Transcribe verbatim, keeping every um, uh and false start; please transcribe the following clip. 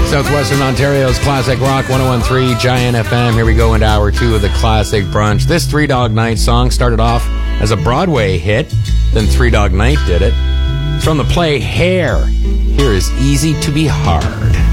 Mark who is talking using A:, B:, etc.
A: Southwestern Ontario's Classic Rock one oh one point three Giant F M. Here we go into hour two of the Classic Brunch. This Three Dog Night song started off as a Broadway hit, then Three Dog Night did it. It's from the play Hair. Here is Easy to Be Hard.